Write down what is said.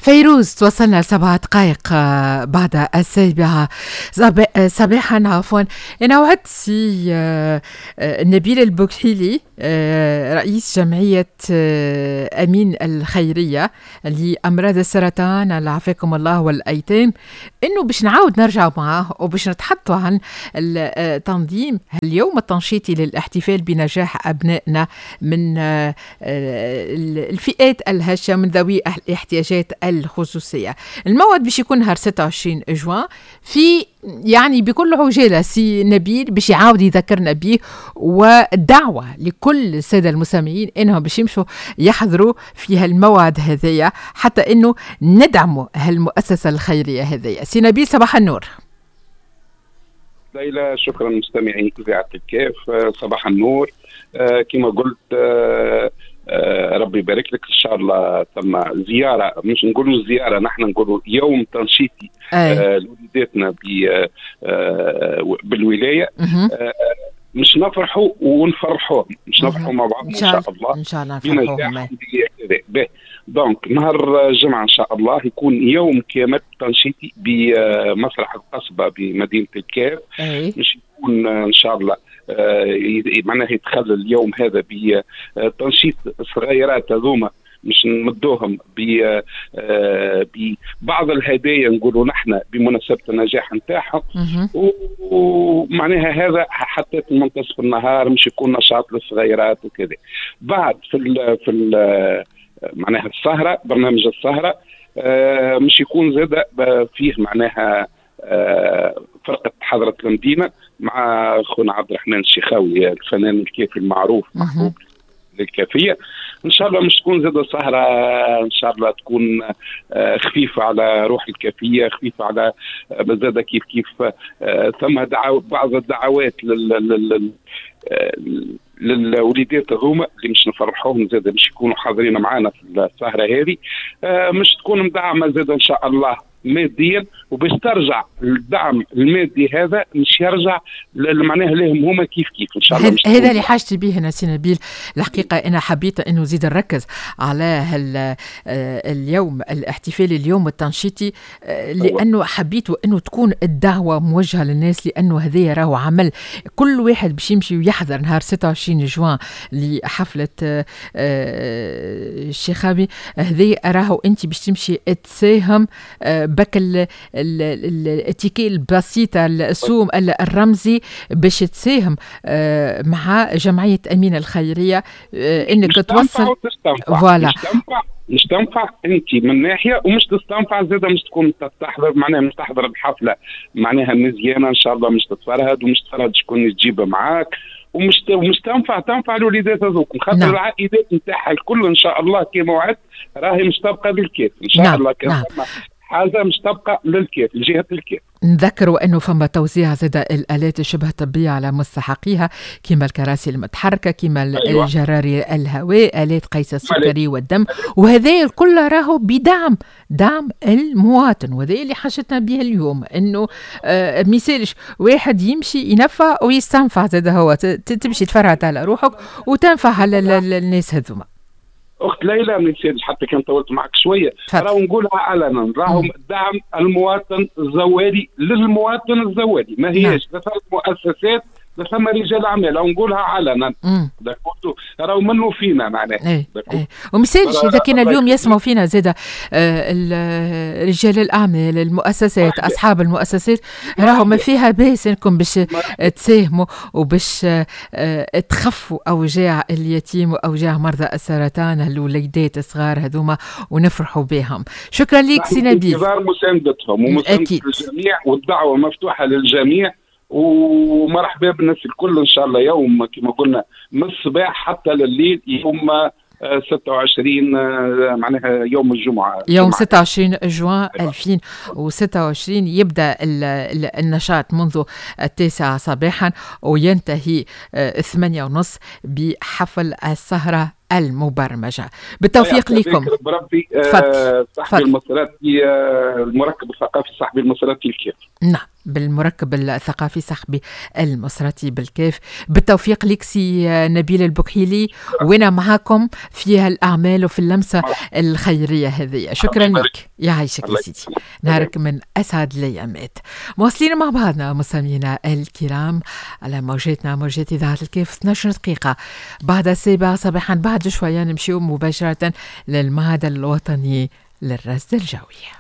فيروز، توصلنا ل7 دقائق بعد 7 صباحا. عفوا، أنا وعدتي نبيل البوكحيلي رئيس جمعية أمين الخيرية لأمراض السرطان، عافاكم الله، والأيتام، إنه باش نعاود نرجع معاه وباش نتحدثوا عن تنظيم اليوم التنشيطي للاحتفال بنجاح أبنائنا من الفئات الهشة، من ذوي الاحتياجات الخصوصية. الموعد باش يكون نهار 26 جوان، في يعني بكل عجالة سي نبيل باش يعاود يذكرنا به، والدعوة لكل السادة المستمعين انهم باش يمشوا يحضروا في هالموعد هذايا حتى انه ندعموا هالمؤسسة الخيرية هذايا. سي نبيل، صباح النور. ليلى، شكرا مستمعين إذاعة الكاف، صباح النور. كما قلت، ربي يبارك لك. ان شاء الله ثم زياره، مش نقولوا زياره، نحن نقولوا يوم تنشيطي لوليداتنا بالولايه. مش نفرحوا ونفرحوا، مش نفرحوا مع بعض ان شاء الله. ان شاء الله نفرحوا. دونك نهار الجمعه ان شاء الله يكون يوم كامل تنشيطي بمسرح القصبه بمدينه الكاف. مش يكون ان شاء الله معناها يتخلى اليوم هذا بتنشيط الصغيرات هذوما، مش نمدوهم ببعض الهدايا نقولوا نحن بمناسبه النجاح نتاعهم. ومعناها هذا حتى منتصف النهار مش يكون نشاط للصغيرات وكذا. بعد في معناها السهره، برنامج السهره مش يكون زاد فيه معناها فرقة حضرة المدينة مع أخونا عبد الرحمن الشيخاوي، الفنان الكافي المعروف محبوب للكافية. إن شاء الله مش تكون زادة سهرة، إن شاء الله تكون خفيفة على روح الكافية، خفيفة على زادة كيف ثم بعض الدعوات للوليدات هذوما اللي مش نفرحوهم زاد مش يكونوا حاضرين معنا في السهرة هذه. مش تكون مدعمة زاد إن شاء الله ماديا، وباش ترجع الدعم المادي هذا مش يرجع معناها لهم هما كيف ان شاء الله. هذا اللي حاجتي به انا سي نبيل. الحقيقه انا حبيت انه زيد نركز على اليوم الاحتفالي، اليوم التنشيطي، لانه حبيت انه تكون الدعوه موجهه للناس، لانه هذا راهو عمل كل واحد باش يمشي ويحضر نهار 26 جوان لحفله الشيخاوي هذا. راهو انت باش تمشي تساهم بك الاتيكي البسيطة، السوم الرمزي، باش تساهم مع جمعية أمين الخيرية انك توصل. فوالا مش تنفع انت من ناحيه، ومش تستنفع زاده، مش تكون تحضر معناها، مش تحضر الحفله معناها مزيانه ان شاء الله، مش تتفرهد، ومش تتفرهد شكون تجيبها معاك، ومش تنفع الوليدات هذوك، خاطر العائلات نتاعها الكل ان شاء الله كما وعدت راهي مش تبقى للكيف ان شاء الله. حاجه مش تبقى للكيف، لجهه الكيف. نذكروا انه فما توزيع زاد الالات الشبه الطبيه على مستحقيها، كما الكراسي المتحركه، كما الجراري الهواء، الات قيس السكري والدم، وهذا الكل راهو دعم المواطن. وهذا اللي حاجتنا به اليوم، انه ما يسالش واحد يمشي ينفع ويستنفع، زاد هو تمشي تفرعت على روحك وتنفع على الناس هذوما. اخت ليلى، ما نسيتش حتى كان طولت معك شويه، راهو نقولها علنا، راهو دعم المواطن الزوالي للمواطن الزوالي، ما هيش لا مؤسسات لا ثم رجال اعمال، راهو نقولها علنا. راهو منه فينا معناها. ومثالش اذا كان اليوم يسمعوا فينا زاد رجال الاعمال، المؤسسات، اصحاب المؤسسات، راهو ما فيها باس انكم باش تساهموا وباش تخفوا اوجاع اليتيم واوجاع مرضى السرطان، الوليدات الصغار هذوما، ونفرحوا بهم. شكرا لك سي نبيل. انتظار مساندتهم ومساندة الجميع، والدعوه مفتوحه للجميع، ومرحبا بالناس الكل ان شاء الله. يوم كما قلنا من الصباح حتى لليل، يوم 26 معناها يوم الجمعه، يوم 26 جوان 2026 يبدا النشاط منذ 9 صباحا وينتهي 8:30 بحفل السهره المبرمجه. بالتوفيق لكم. بربي صاحب المسارات، المركب الثقافي صاحب المسارات الكيف. نعم. بالمركب الثقافي صاحبي المصراتي بالكيف. بالتوفيق لك سي نبيل البكحيلي، وانا معاكم في الأعمال وفي اللمسة الخيرية هذه. شكرا لك، يعيشك يا سيدي، نهارك من أسعد الأيامات. مواصلين مع بعضنا مستمعينا الكرام على موجاتنا، موجات إذاعة الكيف. 12 دقيقة بعد السابعة صباحا، بعد شوية نمشيو مباشرة للمعهد الوطني للرصد الجوي.